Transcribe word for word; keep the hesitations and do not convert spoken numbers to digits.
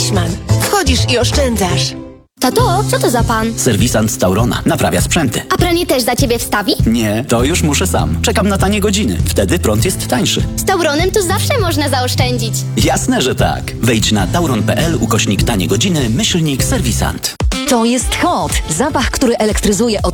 Fleischmann. Wchodzisz i oszczędzasz. Tato, co to za pan? Serwisant z Taurona. Naprawia sprzęty. A pranie też za ciebie wstawi? Nie, to już muszę sam. Czekam na tanie godziny. Wtedy prąd jest tańszy. Z Tauronem to zawsze można zaoszczędzić. Jasne, że tak. Wejdź na tauron.pl ukośnik tanie godziny, myślnik serwisant. To jest Hot. Zapach, który elektryzuje od